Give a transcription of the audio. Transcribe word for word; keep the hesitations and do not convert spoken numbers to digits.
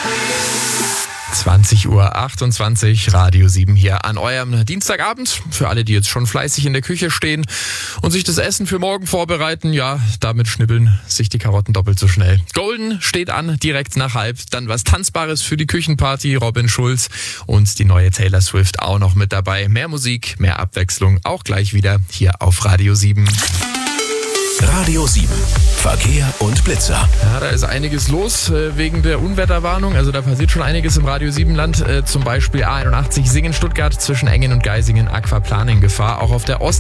zwanzig Uhr achtundzwanzig, Radio sieben hier an eurem Dienstagabend. Für alle, die jetzt schon fleißig in der Küche stehen und sich das Essen für morgen vorbereiten, ja, damit schnibbeln sich die Karotten doppelt so schnell. Golden steht an, direkt nach halb. Dann was Tanzbares für die Küchenparty, Robin Schulz und die neue Taylor Swift auch noch mit dabei. Mehr Musik, mehr Abwechslung, auch gleich wieder hier auf Radio sieben. Radio sieben. Verkehr und Blitzer. Ja, da ist einiges los äh, wegen der Unwetterwarnung. Also da passiert schon einiges im Radio sieben Land. Äh, zum Beispiel A einundachtzig Singen-Stuttgart zwischen Engen und Geisingen Aquaplaning Gefahr. Auch auf der Ost